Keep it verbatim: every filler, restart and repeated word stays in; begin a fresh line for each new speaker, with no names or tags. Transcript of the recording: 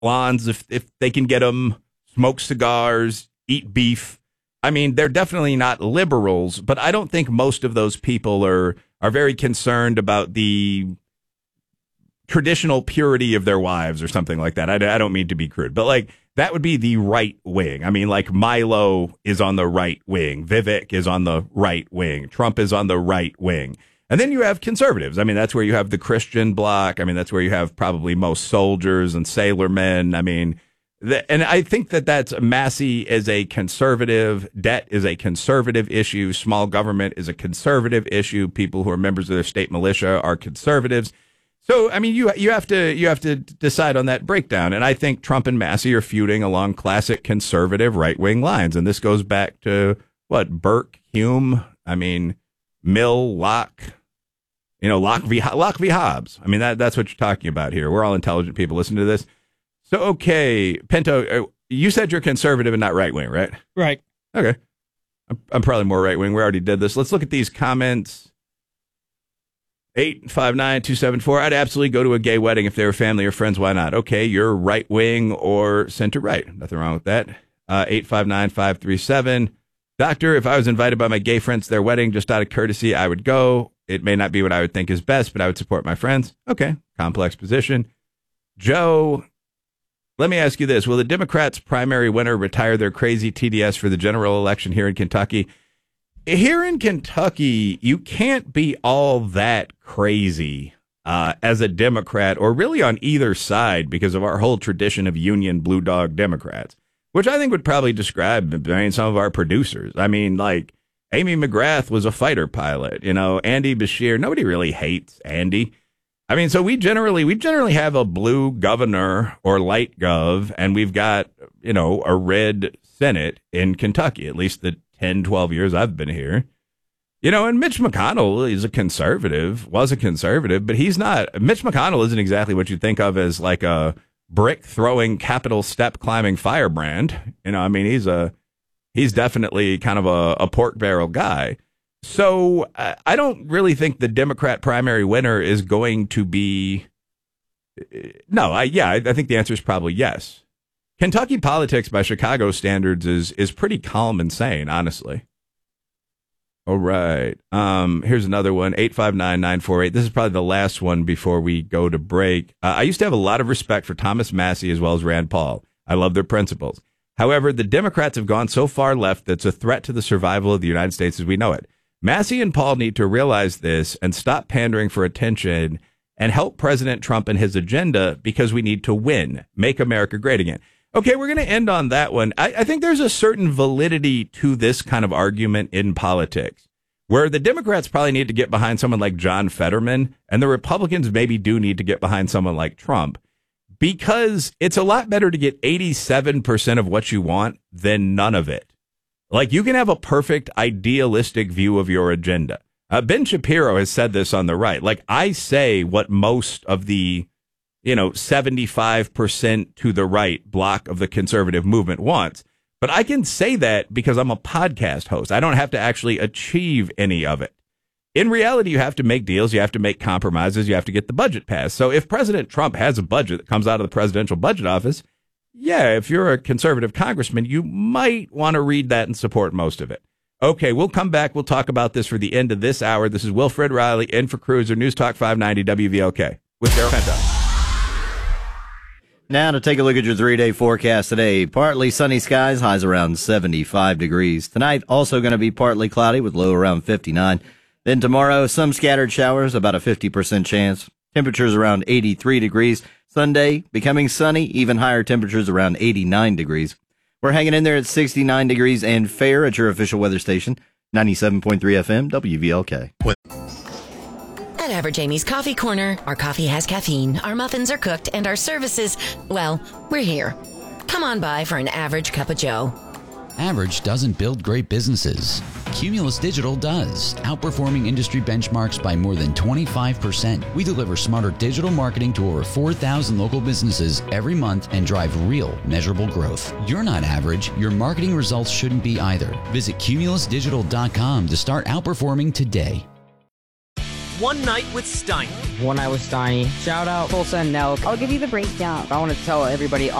lawns if, if they can get them, smoke cigars, eat beef. I mean, they're definitely not liberals, but I don't think most of those people are are very concerned about the traditional purity of their wives or something like that. I, I don't mean to be crude, but like that would be the right wing. I mean, like Milo is on the right wing. Vivek is on the right wing. Trump is on the right wing. And then you have conservatives. I mean, that's where you have the Christian bloc. I mean, that's where you have probably most soldiers and sailormen. I mean, the, and I think that that's Massey is a conservative. Debt is a conservative issue. Small government is a conservative issue. People who are members of their state militia are conservatives. So, I mean, you you have to you have to decide on that breakdown. And I think Trump and Massey are feuding along classic conservative right wing lines. And this goes back to what, Burke, Hume, I mean, Mill, Locke, you know, Locke v. Locke v. Hobbes. I mean, that that's what you're talking about here. We're all intelligent people. Listen to this. So, OK, Pinto, you said you're conservative and not right wing, right?
Right.
OK, I'm, I'm probably more right wing. We already did this. Let's look at these comments. eight five nine two seven four. I'd absolutely go to a gay wedding if they were family or friends. Why not? Okay, you're right wing or center right. Nothing wrong with that. Uh, eight five nine five three seven. Doctor, if I was invited by my gay friends to their wedding, just out of courtesy, I would go. It may not be what I would think is best, but I would support my friends. Okay, complex position. Joe, let me ask you this. Will the Democrats' primary winner retire their crazy T D S for the general election here in Kentucky? Here in Kentucky, you can't be all that crazy uh, as a Democrat or really on either side because of our whole tradition of union blue dog Democrats, which I think would probably describe I mean, some of our producers. I mean, like Amy McGrath was a fighter pilot, you know, Andy Beshear. Nobody really hates Andy. I mean, so we generally we generally have a blue governor or light gov, and we've got, you know, a red Senate in Kentucky, at least the ten, twelve years I've been here. You know, and Mitch McConnell is a conservative, was a conservative, but he's not. Mitch McConnell isn't exactly what you think of as like a brick throwing, Capitol step climbing firebrand. You know, I mean, he's a he's definitely kind of a, a pork barrel guy. So uh, I don't really think the Democrat primary winner is going to be. No, I yeah, I, I think the answer is probably yes. Kentucky politics by Chicago standards is is pretty calm and sane, honestly. All right. Um, here's another one, eight five nine nine four eight. This is probably the last one before we go to break. Uh, I used to have a lot of respect for Thomas Massey as well as Rand Paul. I love their principles. However, the Democrats have gone so far left that's a threat to the survival of the United States as we know it. Massey and Paul need to realize this and stop pandering for attention and help President Trump and his agenda because we need to win, make America great again. Okay, we're going to end on that one. I, I think there's a certain validity to this kind of argument in politics, where the Democrats probably need to get behind someone like John Fetterman, and the Republicans maybe do need to get behind someone like Trump, because it's a lot better to get eighty-seven percent of what you want than none of it. Like, you can have a perfect, idealistic view of your agenda. Uh, Ben Shapiro has said this on the right. Like, I say what most of the you know, seventy-five percent to the right block of the conservative movement wants. But I can say that because I'm a podcast host. I don't have to actually achieve any of it. In reality, you have to make deals. You have to make compromises. You have to get the budget passed. So if President Trump has a budget that comes out of the presidential budget office, yeah, if you're a conservative congressman, you might want to read that and support most of it. Okay, we'll come back. We'll talk about this for the end of this hour. This is Wilfred Riley in for Cruiser, News Talk five ninety W V L K with Daryl Pinto.
Now to take a look at your three-day forecast today. Partly sunny skies, highs around seventy-five degrees. Tonight, also going to be partly cloudy with low around fifty-nine. Then tomorrow, some scattered showers, about a fifty percent chance. Temperatures around eighty-three degrees. Sunday, becoming sunny, even higher temperatures around eighty-nine degrees. We're hanging in there at sixty-nine degrees and fair at your official weather station, ninety-seven point three F M, W V L K.
At Average Amy's Coffee Corner, our coffee has caffeine, our muffins are cooked, and our services, well, we're here. Come on by for an average cup of joe.
Average doesn't build great businesses. Cumulus Digital does, outperforming industry benchmarks by more than twenty-five percent. We deliver smarter digital marketing to over four thousand local businesses every month and drive real, measurable growth. You're not average. Your marketing results shouldn't be either. Visit Cumulus Digital dot com to start outperforming today.
One Night with Steiny.
One Night with Steiny. Shout out Tulsa and Nelk.
I'll give you the breakdown.
I want to tell everybody